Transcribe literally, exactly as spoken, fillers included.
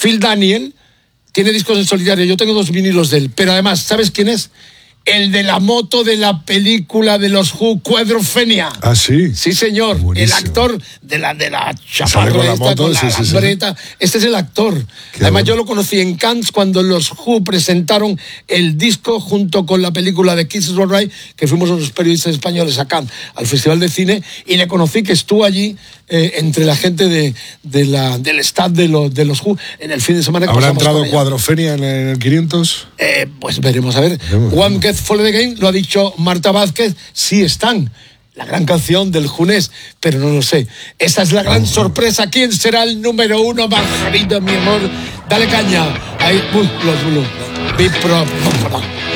Phil Daniel tiene discos en solitario, yo tengo dos vinilos de él, pero además, ¿sabes quién es? El de la moto de la película de los Who, Quadrophenia. Ah, sí. Sí, señor. Buenísimo. El actor de la, de la Sale con la chaparra, moto, con sí, la sí, sí. lambreta. Este es el actor. Qué Además, bueno. yo lo conocí en Cannes cuando los Who presentaron el disco junto con la película de Kids Don't Cry, que fuimos unos periodistas españoles a Cannes, al Festival de Cine, y le conocí que estuvo allí eh, entre la gente de, de la, del staff de los, de los Who en el fin de semana. Que ¿Habrá pasamos entrado con ella. Quadrophenia en el quinientos? Eh, pues veremos, a ver. Veremos, One veremos. Get For the Game, lo ha dicho Marta Vázquez, sí están. La gran canción del Junés, pero no lo sé. Esa es la gran sorpresa. ¿Quién será el número uno, Margarita, mi amor? Dale caña. Ahí, uy, los, los, Big Pro.